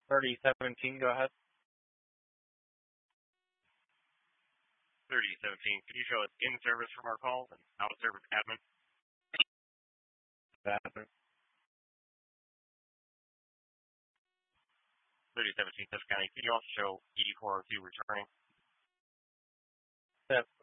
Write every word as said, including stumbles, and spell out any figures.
thirty seventeen, go ahead. thirty seventeen, could you show us in service from our calls and out of service admin? Admin. thirty seventeen, Central County, could you also show E D four oh two returning? Yep.